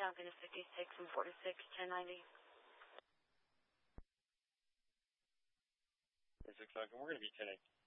Falcon is 56 and 46, 1090. 46 Falcon, we're going to be 1080.